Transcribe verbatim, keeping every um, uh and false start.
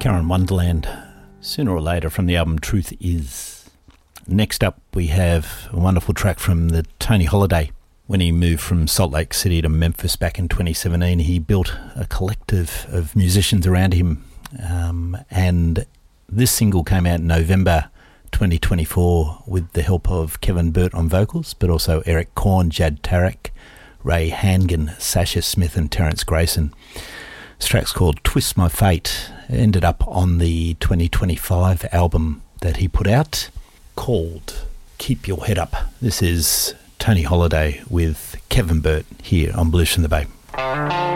Karen Wonderland, sooner or later, from the album Truth Is. Next up, we have a wonderful track from the Tony Holiday. When he moved from Salt Lake City to Memphis back in twenty seventeen, he built a collective of musicians around him. Um, and this single came out in November twenty twenty-four with the help of Kevin Burt on vocals, but also Eric Korn, Jad Tarek, Ray Hangan, Sasha Smith and Terence Grayson. This track's called Twist My Fate. It ended up on the twenty twenty-five album that he put out called Keep Your Head Up. This is Tony Holiday with Kevin Burt here on Blues from the Bay.